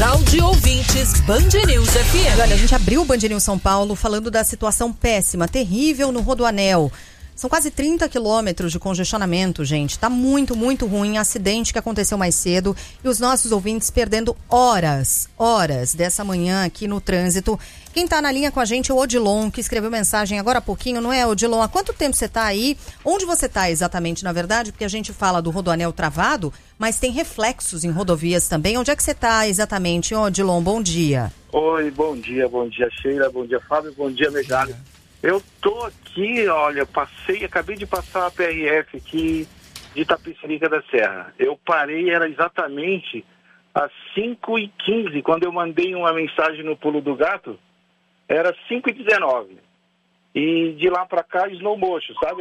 Casal de ouvintes Band News FM. Olha, a gente abriu o Band News São Paulo falando da situação péssima, terrível no Rodoanel. São quase 30 quilômetros de congestionamento, gente. Tá muito, muito ruim. Acidente que aconteceu mais cedo e os nossos ouvintes perdendo horas dessa manhã aqui no trânsito. Quem tá na linha com a gente é o Odilon, que escreveu mensagem agora há pouquinho, não é, Odilon? Há quanto tempo você tá aí? Onde você tá exatamente, na verdade? Porque a gente fala do Rodoanel travado, mas tem reflexos em rodovias também. Onde é que você tá exatamente, Odilon? Bom dia. Oi, bom dia Sheila, bom dia Fábio, bom dia Megali. Eu tô aqui, olha, acabei de passar a PRF aqui de Itapecerica da Serra. Eu parei, era exatamente às 5h15, quando eu mandei uma mensagem no Pulo do Gato, era 5h19. E de lá pra cá, slow motion, sabe?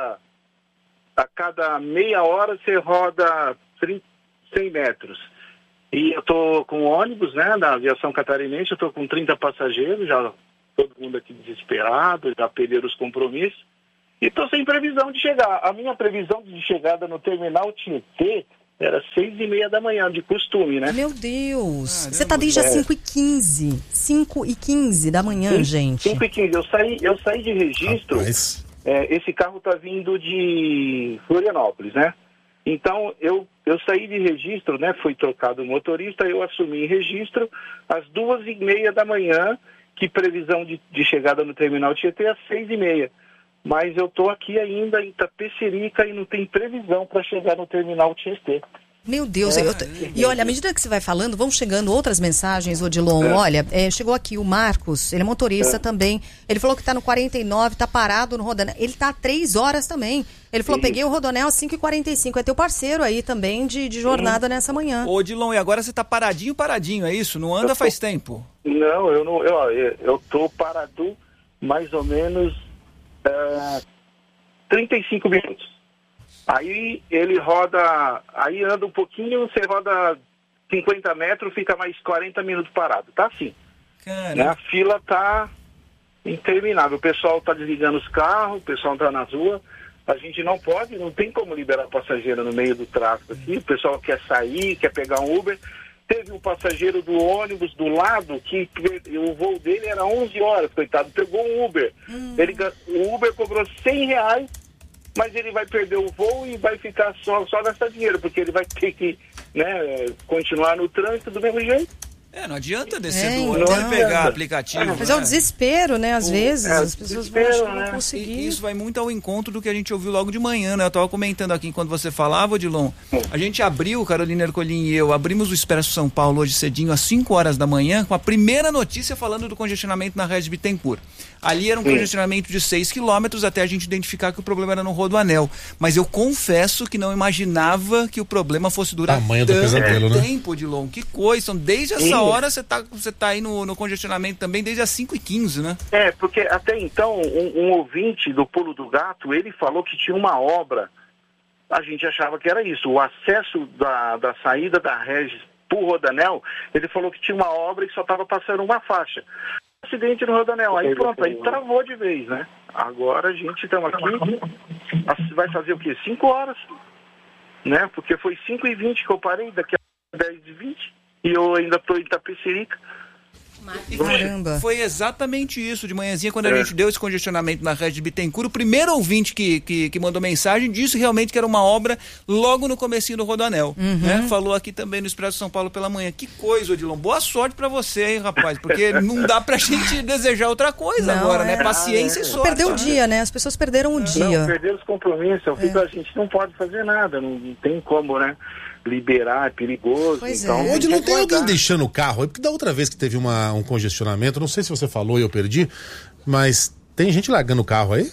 A cada meia hora você roda 100 metros. E eu tô com ônibus, né, da aviação catarinense, eu tô com 30 passageiros, já todo mundo aqui desesperado, já perderam os compromissos, e estou sem previsão de chegar. A minha previsão de chegada no terminal Tietê era 6h30 da manhã, de costume, né? Meu Deus! Você tá desde as 5h15. 5h15 da manhã, gente. 5h15. Eu saí de registro. Esse carro tá vindo de Florianópolis, né? Então, eu saí de registro, né? Foi trocado o motorista, eu assumi registro às 2h30 da manhã, que previsão de chegada no terminal Tietê às 6h30. Mas eu estou aqui ainda em Itapecerica e não tem previsão para chegar no terminal Tietê. Meu Deus, e olha, à medida que você vai falando, vão chegando outras mensagens, Odilon. Olha, chegou aqui o Marcos, ele é motorista também. Ele falou que está no 49, está parado no Rodoanel. Ele está há 3 horas também. Ele falou, peguei o Rodoanel às 5h45. É teu parceiro aí também de jornada nessa manhã. Ô, Odilon, e agora você está paradinho, é isso? Não anda faz tempo? Não, eu tô parado mais ou menos 35 minutos. Aí ele roda, aí anda um pouquinho, você roda 50 metros, fica mais 40 minutos parado. Tá assim. Né? A fila tá interminável. O pessoal tá desligando os carros, o pessoal tá na rua. A gente não tem como liberar passageiro no meio do tráfego aqui. O pessoal quer sair, quer pegar um Uber. Teve um passageiro do ônibus do lado que o voo dele era 11 horas, coitado. Pegou um Uber. O Uber cobrou R$100, mas ele vai perder o voo e vai ficar só gastar dinheiro, porque ele vai ter que, né, continuar no trânsito do mesmo jeito. Não adianta descer do ônibus e pegar aplicativo. Mas é um desespero, né? Às vezes as pessoas vão conseguir. E isso vai muito ao encontro do que a gente ouviu logo de manhã, né? Eu estava comentando aqui enquanto você falava, Odilon. A gente abriu, Carolina Ercolim e eu, abrimos o Expresso São Paulo hoje cedinho, às 5 horas da manhã, com a primeira notícia falando do congestionamento na Regis Bittencourt. Ali era um congestionamento de 6 quilômetros até a gente identificar que o problema era no Rodoanel. Mas eu confesso que não imaginava que o problema fosse durar tanto tempo, Odilon. Que coisa, são desde essa hora você tá aí no congestionamento também desde as 5h15, né? Porque até então um ouvinte do Pulo do Gato, ele falou que tinha uma obra, a gente achava que era isso, o acesso da saída da Regis pro Rodoanel, ele falou que tinha uma obra e só estava passando uma faixa. Acidente no Rodoanel, aí pronto, aí travou de vez, né? Agora a gente estamos aqui, vai fazer o quê? 5 horas, né? Porque foi 5h20 que eu parei, daqui a 10h20, e eu ainda estou em Itapecerica. Caramba. Foi exatamente isso, de manhãzinha, quando a gente deu esse congestionamento na Regis Bittencourt, o primeiro ouvinte que mandou mensagem disse realmente que era uma obra logo no comecinho do Rodoanel, né? Falou aqui também no Expresso São Paulo pela manhã. Que coisa, Odilon, boa sorte pra você, hein, rapaz, porque não dá pra gente desejar outra coisa agora, né? Paciência e sorte. Perdeu o dia, né? As pessoas perderam o dia. Perderam os compromissos, a gente não pode fazer nada, não tem como, né? Liberar, é perigoso. Então, onde não tem alguém deixando o carro aí, porque da outra vez que teve um congestionamento, não sei se você falou e eu perdi, mas tem gente largando o carro aí?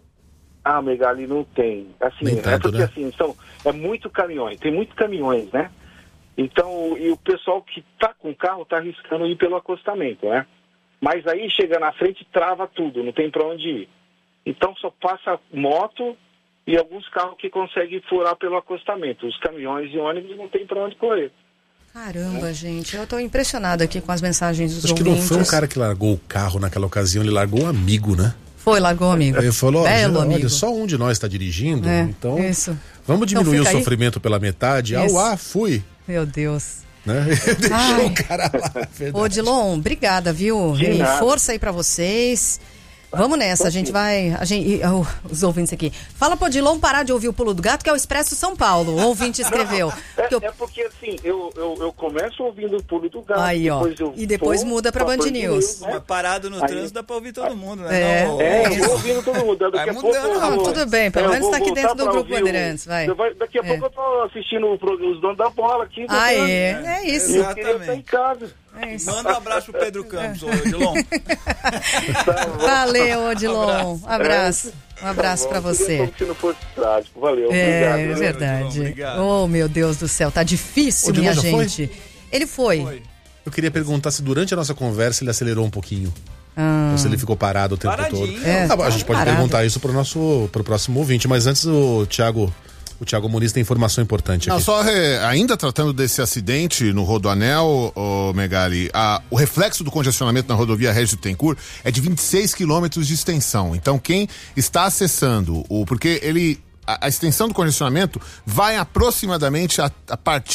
Megali, não tem. Assim, tanto, porque né? assim, tem muitos caminhões, né? Então, e o pessoal que tá com o carro tá arriscando ir pelo acostamento, né? Mas aí chega na frente, trava tudo, não tem pra onde ir. Então só passa moto e alguns carros que conseguem furar pelo acostamento. Os caminhões e ônibus não tem para onde correr. Caramba, gente, eu tô impressionada aqui com as mensagens dos ouvintes. Acho que não foi um cara que largou o carro naquela ocasião, ele largou um amigo, né? Largou um amigo. Ele falou, amigo. olha, só um de nós está dirigindo, então isso. vamos diminuir o sofrimento pela metade. Fui. Meu Deus. né? Deixou o cara lá. Ô, Odilon, obrigada, viu? Força aí pra vocês. Vamos nessa, a gente vai... os ouvintes aqui. Fala pro Odilon parar de ouvir o Pulo do Gato, que é o Expresso São Paulo. O ouvinte escreveu. É porque assim, eu começo ouvindo o Pulo do Gato. Aí, ó. E depois muda pra Band News. Mas parado no trânsito dá pra ouvir todo mundo, né? Eu vou ouvindo todo mundo. Daqui a pouco tudo bem, pelo menos tá aqui dentro do Grupo Bandeirantes, vai. Daqui a pouco eu tô assistindo os donos da bola aqui. É isso. Eu queria estar em casa. Manda um abraço pro Pedro Campos, Odilon. Valeu, Odilon. Abraço. Um abraço pra você. Como se não fosse trágico. Valeu, obrigado. É verdade. Odilon, obrigado. Oh, meu Deus do céu, tá difícil, Odilon minha já gente. foi? Ele foi. Eu queria perguntar se durante a nossa conversa ele acelerou um pouquinho. Ou se ele ficou parado o tempo Paradinho. todo. A gente pode perguntar isso pro próximo ouvinte, mas antes o Thiago Muniz tem informação importante aqui. Não, só ainda tratando desse acidente no Rodoanel, Megali, o reflexo do congestionamento na rodovia Régis Bittencourt é de 26 quilômetros de extensão. Então quem está acessando, porque a extensão do congestionamento vai aproximadamente a partir